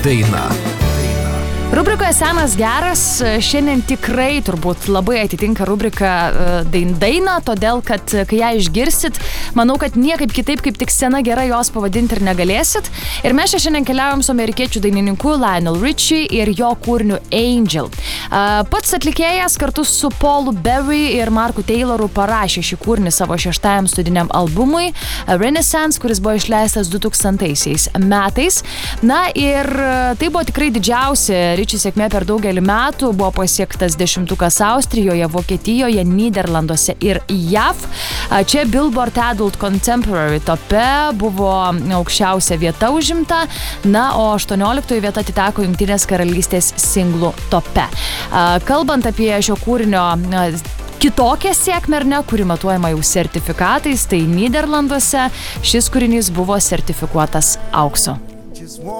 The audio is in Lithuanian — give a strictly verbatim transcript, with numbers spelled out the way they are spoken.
Daina. Rubrikoje Senas geras šiandien tikrai turbūt labai atitinka rubrika Dain Daina, todėl kad kai ją išgirsit, manau, kad niekaip kitaip kaip tik sena gera jos pavadinti ir negalėsit. Ir mes šiandien keliaujam su amerikiečių dainininku Lionel Richie ir jo kūriniu Angel. Pats atlikėjas kartu su Paulu Berry ir Marku Tayloru parašė šį kūrinį savo šeštajam studiniam albumui Renaissance, kuris buvo išleistas du tūkstantaisiais metais. Na ir tai buvo tikrai didžiausia Richie sėkmė per daugelį metų, buvo pasiektas dešimtukas Austrijoje, Vokietijoje, Nyderlanduose ir J A V. Čia Billboard Adult Contemporary tope buvo aukščiausia vieta užimta, na, o aštuonioliktoji vieta atiteko Jungtinės karalystės singlų tope. Kalbant apie šio kūrinio kitokią sėkmę, ar ne, kuri matuojama jau sertifikatais, tai Nyderlanduose šis kūrinys buvo sertifikuotas auksu.